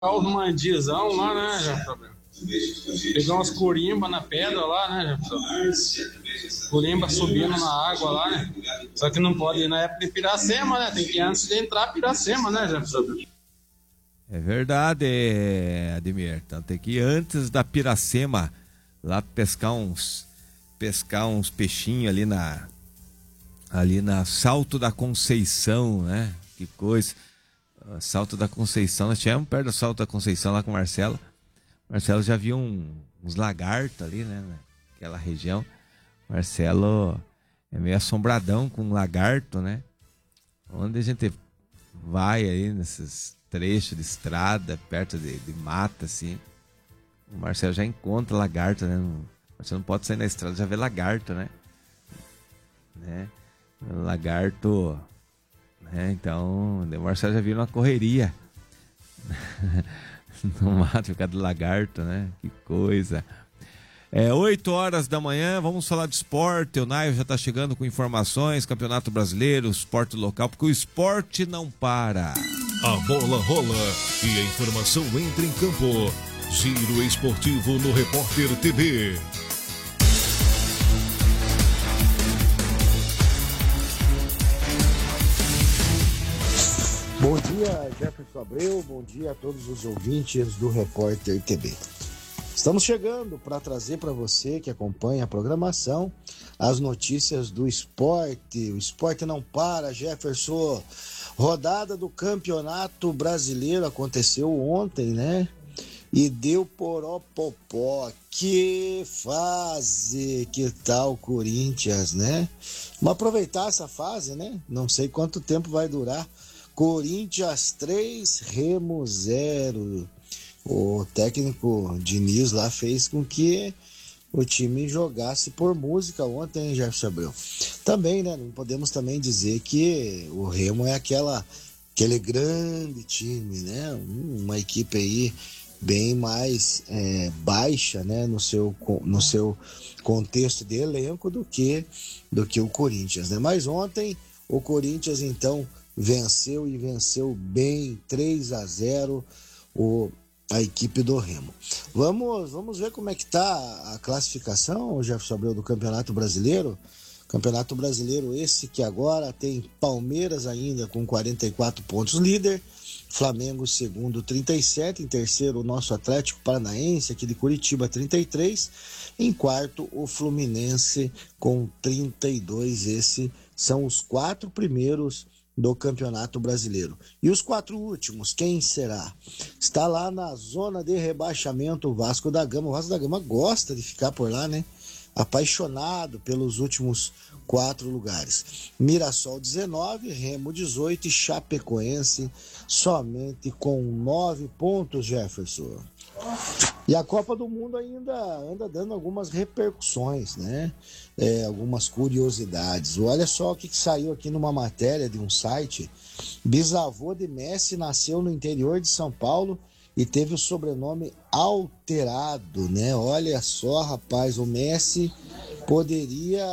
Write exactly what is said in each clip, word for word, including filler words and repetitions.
os mandizão lá, né, Jefferson? Pegar umas corimbas na pedra lá, né, Jefferson? Corimba subindo na água lá, né? Só que não pode ir na época de Piracema, né? Tem que ir antes de entrar Piracema, né, Jefferson? É verdade, Ademir. Então tem que ir antes da Piracema lá pescar uns pescar uns peixinhos ali na ali na Salto da Conceição, né? Que coisa. Salto da Conceição, nós tivemos perto do Salto da Conceição lá com o Marcelo. Marcelo já viu um, uns lagartos ali, né? Naquela região. Marcelo é meio assombradão com um lagarto, né? Onde a gente vai aí nesses trechos de estrada, perto de, de mata, assim. O Marcelo já encontra lagarto, né? O Marcelo não pode sair na estrada, já vê lagarto, né? né? Lagarto... É, então, o Marcelo já viu uma correria no mato, por causa do lagarto, né? Que coisa. É oito horas da manhã, vamos falar de esporte. O Naio já está chegando com informações, Campeonato Brasileiro, esporte local, porque o esporte não para. A bola rola e a informação entra em campo. Giro esportivo no Repórter T V. Bom dia, Jefferson Abreu, bom dia a todos os ouvintes do Repórter T V. Estamos chegando para trazer para você que acompanha a programação as notícias do esporte. O esporte não para, Jefferson. Rodada do Campeonato Brasileiro aconteceu ontem, né? E deu poropopó. Que fase! Que tal Corinthians, né? Vamos aproveitar essa fase, né? Não sei quanto tempo vai durar. Corinthians três, Remo zero. O técnico Diniz lá fez com que o time jogasse por música ontem, hein, Jefferson Abreu? Também, né? Não podemos também dizer que o Remo é aquela, aquele grande time, né? Uma equipe aí bem mais é, baixa, né? No seu, no seu contexto de elenco do que, do que o Corinthians, né? Mas ontem o Corinthians, então, venceu e venceu bem, três a zero, o, a equipe do Remo. Vamos, vamos ver como é que tá a classificação, Jefferson Abreu, do Campeonato Brasileiro. Campeonato Brasileiro esse que agora tem Palmeiras ainda com quarenta e quatro pontos líder, Flamengo segundo trinta e sete, em terceiro o nosso Atlético Paranaense aqui de Curitiba trinta e três, em quarto o Fluminense com trinta e dois. Esse são os quatro primeiros do Campeonato Brasileiro. E os quatro últimos, quem será? Está lá na zona de rebaixamento o Vasco da Gama. O Vasco da Gama gosta de ficar por lá, né? Apaixonado pelos últimos quatro lugares. Mirassol dezenove, Remo dezoito e Chapecoense somente com nove pontos, Jefferson. E a Copa do Mundo ainda anda dando algumas repercussões, né? É, algumas curiosidades. Olha só o que, que saiu aqui numa matéria de um site. Bisavô de Messi nasceu no interior de São Paulo e teve o sobrenome alterado, né? Olha só, rapaz, o Messi poderia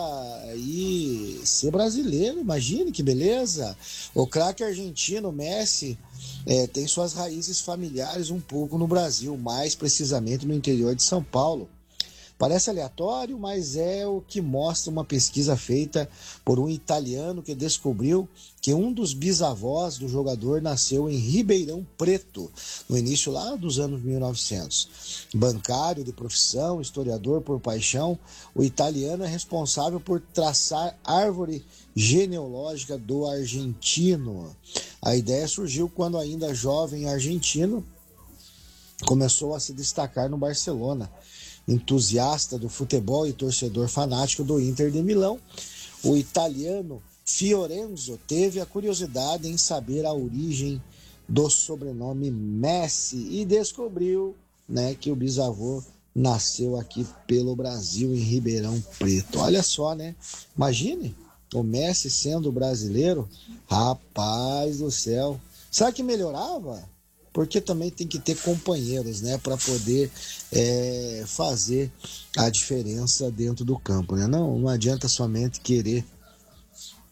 aí ser brasileiro, imagine que beleza. O craque argentino Messi é, tem suas raízes familiares um pouco no Brasil, mais precisamente no interior de São Paulo. Parece aleatório, mas é o que mostra uma pesquisa feita por um italiano que descobriu que um dos bisavós do jogador nasceu em Ribeirão Preto, no início lá dos anos mil e novecentos. Bancário de profissão, historiador por paixão, o italiano é responsável por traçar árvore genealógica do argentino. A ideia surgiu quando ainda jovem argentino começou a se destacar no Barcelona. Entusiasta do futebol e torcedor fanático do Inter de Milão, o italiano Fiorenzo teve a curiosidade em saber a origem do sobrenome Messi e descobriu, né, que o bisavô nasceu aqui pelo Brasil, em Ribeirão Preto. Olha só, né? Imagine o Messi sendo brasileiro. Rapaz do céu. Sabe que melhorava? Porque também tem que ter companheiros, né, para poder é, fazer a diferença dentro do campo, né? Não, não adianta somente querer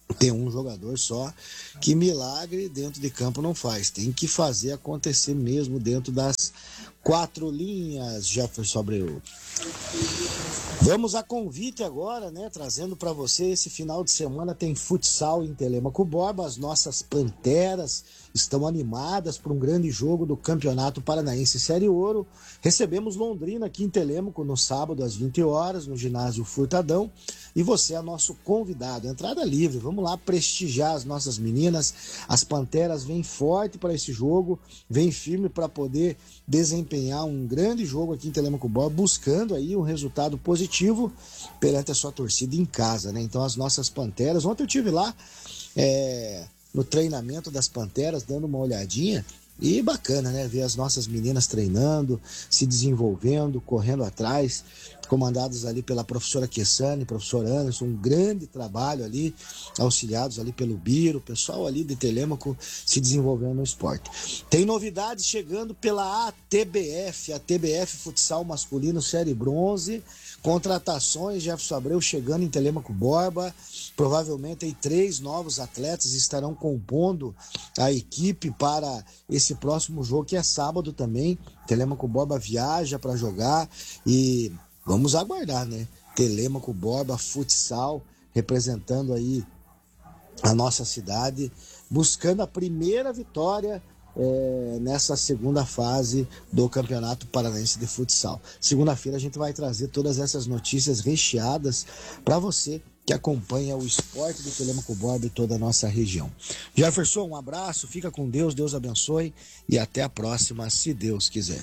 tem um jogador só, que milagre dentro de campo não faz. Tem que fazer acontecer mesmo dentro das quatro linhas, Jefferson Abreu. Vamos a convite agora, né? Trazendo para você esse final de semana tem futsal em Telêmaco Borba. As nossas Panteras estão animadas para um grande jogo do Campeonato Paranaense Série Ouro. Recebemos Londrina aqui em Telêmaco no sábado às vinte horas no ginásio Furtadão. E você é nosso convidado. Entrada livre. Vamos lá prestigiar as nossas meninas. As Panteras vêm forte para esse jogo, vêm firme para poder desempenhar um grande jogo aqui em Telêmaco Borba, buscando aí um resultado positivo perante a sua torcida em casa, né? Então as nossas Panteras, ontem eu tive lá é, no treinamento das Panteras, dando uma olhadinha, e bacana, né? Ver as nossas meninas treinando, se desenvolvendo, correndo atrás, comandadas ali pela professora Kessane, professor Anderson, um grande trabalho ali, auxiliados ali pelo Biro, o pessoal ali de Telêmaco se desenvolvendo no esporte. Tem novidades chegando pela A T B F, a T B F Futsal Masculino Série Bronze, contratações, Jefferson Abreu chegando em Telêmaco Borba, provavelmente aí três novos atletas estarão compondo a equipe para esse próximo jogo, que é sábado também. Telêmaco Borba viaja para jogar e vamos aguardar, né? Telêmaco Borba Futsal representando aí a nossa cidade, buscando a primeira vitória é, nessa segunda fase do Campeonato Paranaense de Futsal. Segunda-feira a gente vai trazer todas essas notícias recheadas para você que acompanha o esporte do Telêmaco Borba e toda a nossa região. Jefferson, um abraço, fica com Deus, Deus abençoe e até a próxima, se Deus quiser.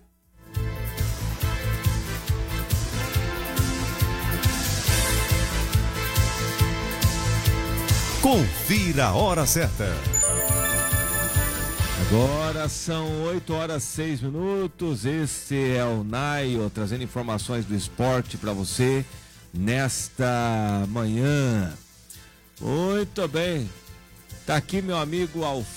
Confira a hora certa. Agora são oito horas e seis minutos. Este é o Naio trazendo informações do esporte para você nesta manhã. Muito bem. Tá aqui meu amigo Alfredo